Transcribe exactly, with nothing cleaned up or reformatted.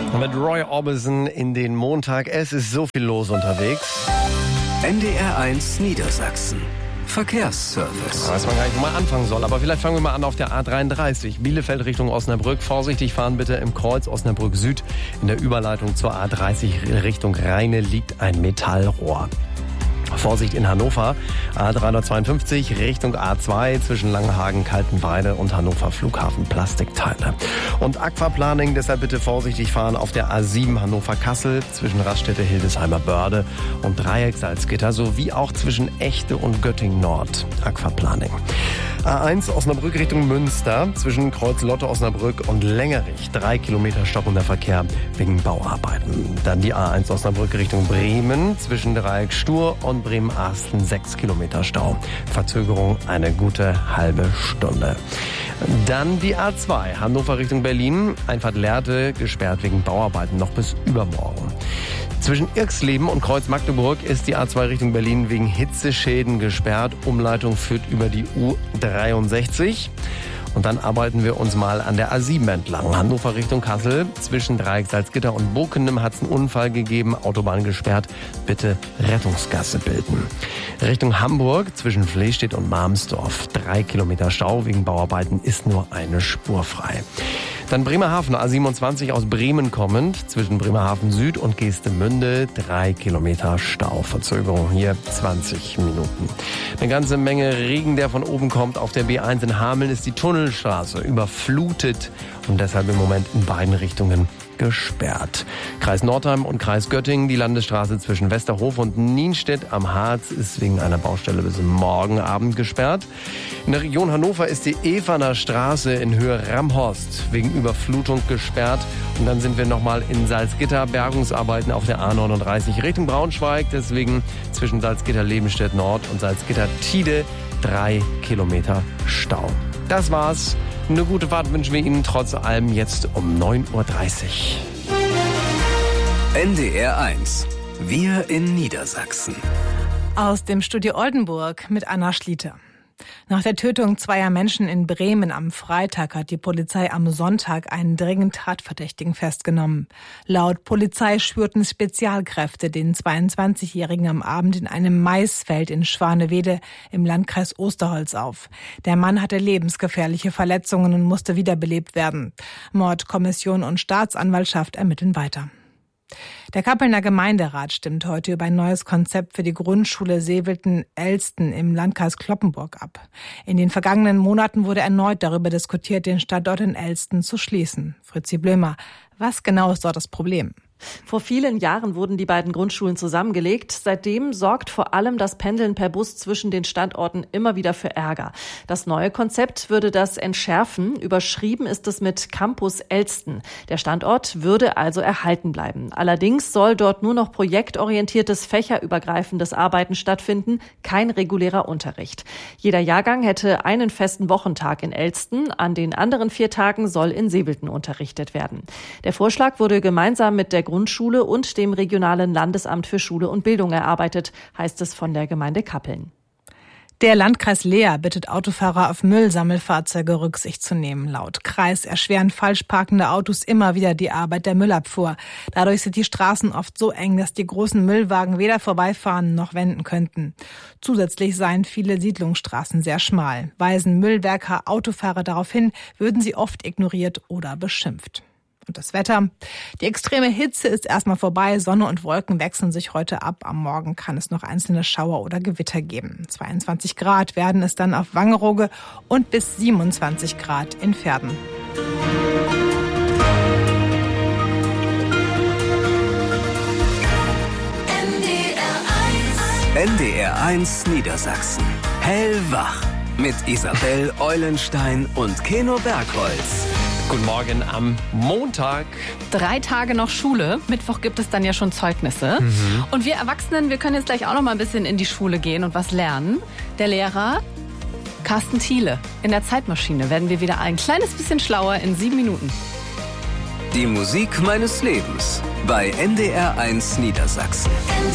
Mit Roy Orbison in den Montag. Es ist so viel los unterwegs. N D R eins Niedersachsen. Verkehrsservice. Weiß man gar nicht, wo man anfangen soll. Aber vielleicht fangen wir mal an auf der A dreiunddreißig. Bielefeld Richtung Osnabrück. Vorsichtig fahren bitte im Kreuz Osnabrück Süd. In der Überleitung zur A dreißig Richtung Rheine liegt ein Metallrohr. Vorsicht in Hannover, A dreihundertzweiundfünfzig Richtung A zwei zwischen Langenhagen, Kaltenweide und Hannover Flughafen Plastikteile. Und Aquaplaning, deshalb bitte vorsichtig fahren auf der A sieben Hannover-Kassel zwischen Raststätte Hildesheimer Börde und Dreieck Salzgitter sowie auch zwischen Echte und Göttingen Nord. Aquaplaning. A eins Osnabrück Richtung Münster zwischen Kreuz Lotte Osnabrück und Längerich. Drei Kilometer stockender Verkehr wegen Bauarbeiten. Dann die A eins Osnabrück Richtung Bremen zwischen Dreieck Stur und Bremen-Arsten. Sechs Kilometer Stau. Verzögerung eine gute halbe Stunde. Dann die A zwei Hannover Richtung Berlin. Einfahrt Lehrte gesperrt wegen Bauarbeiten noch bis übermorgen. Zwischen Irxleben und Kreuz Magdeburg ist die A zwei Richtung Berlin wegen Hitzeschäden gesperrt. Umleitung führt über die U dreiundsechzig. Und dann arbeiten wir uns mal an der A sieben entlang. Hannover Richtung Kassel. Zwischen Dreieck Salzgitter und Bokenem hat es einen Unfall gegeben. Autobahn gesperrt. Bitte Rettungsgasse bilden. Richtung Hamburg zwischen Flehstedt und Marmsdorf. Drei Kilometer Stau wegen Bauarbeiten ist nur eine Spur frei. Dann Bremerhaven, A siebenundzwanzig aus Bremen kommend, zwischen Bremerhaven Süd und Geestemünde, drei Kilometer Stau. Verzögerung hier zwanzig Minuten. Eine ganze Menge Regen, der von oben kommt. Auf der B eins in Hameln ist die Tunnelstraße überflutet und deshalb im Moment in beiden Richtungen gesperrt. Kreis Nordheim und Kreis Göttingen, die Landesstraße zwischen Westerhof und Nienstedt am Harz ist wegen einer Baustelle bis morgen Abend gesperrt. In der Region Hannover ist die Evaner Straße in Höhe Ramhorst wegen Überflutung gesperrt. Und dann sind wir nochmal in Salzgitter, Bergungsarbeiten auf der A neununddreißig Richtung Braunschweig, deswegen zwischen Salzgitter-Lebenstedt Nord und Salzgitter-Tide drei Kilometer Stau. Das war's. Eine gute Fahrt wünschen wir Ihnen trotz allem jetzt um neun Uhr dreißig. N D R eins. Wir in Niedersachsen. Aus dem Studio Oldenburg mit Anna Schlitter. Nach der Tötung zweier Menschen in Bremen am Freitag hat die Polizei am Sonntag einen dringend Tatverdächtigen festgenommen. Laut Polizei spürten Spezialkräfte den zweiundzwanzigjährigen am Abend in einem Maisfeld in Schwanewede im Landkreis Osterholz auf. Der Mann hatte lebensgefährliche Verletzungen und musste wiederbelebt werden. Mordkommission und Staatsanwaltschaft ermitteln weiter. Der Kappelner Gemeinderat stimmt heute über ein neues Konzept für die Grundschule Seewilden-Elsten im Landkreis Cloppenburg ab. In den vergangenen Monaten wurde erneut darüber diskutiert, den Standort in Elsten zu schließen. Fritzi Blömer, was genau ist dort das Problem? Vor vielen Jahren wurden die beiden Grundschulen zusammengelegt. Seitdem sorgt vor allem das Pendeln per Bus zwischen den Standorten immer wieder für Ärger. Das neue Konzept würde das entschärfen. Überschrieben ist es mit Campus Elsten. Der Standort würde also erhalten bleiben. Allerdings soll dort nur noch projektorientiertes, fächerübergreifendes Arbeiten stattfinden, kein regulärer Unterricht. Jeder Jahrgang hätte einen festen Wochentag in Elsten. An den anderen vier Tagen soll in Seewilden unterrichtet werden. Der Vorschlag wurde gemeinsam mit der Grundschule und dem regionalen Landesamt für Schule und Bildung erarbeitet, heißt es von der Gemeinde Kappeln. Der Landkreis Leer bittet Autofahrer auf Müllsammelfahrzeuge Rücksicht zu nehmen. Laut Kreis erschweren falsch parkende Autos immer wieder die Arbeit der Müllabfuhr. Dadurch sind die Straßen oft so eng, dass die großen Müllwagen weder vorbeifahren noch wenden könnten. Zusätzlich seien viele Siedlungsstraßen sehr schmal. Weisen Müllwerker Autofahrer darauf hin, würden sie oft ignoriert oder beschimpft. Und das Wetter. Die extreme Hitze ist erstmal vorbei. Sonne und Wolken wechseln sich heute ab. Am Morgen kann es noch einzelne Schauer oder Gewitter geben. zweiundzwanzig Grad werden es dann auf Wangerooge und bis siebenundzwanzig Grad in Verden. N D R eins Niedersachsen. Hellwach. Mit Isabel Eulenstein und Keno Bergholz. Guten Morgen am Montag. Drei Tage noch Schule. Mittwoch gibt es dann ja schon Zeugnisse. Mhm. Und wir Erwachsenen, wir können jetzt gleich auch noch mal ein bisschen in die Schule gehen und was lernen. Der Lehrer Carsten Thiele. In der Zeitmaschine werden wir wieder ein kleines bisschen schlauer in sieben Minuten. Die Musik meines Lebens bei N D R eins Niedersachsen.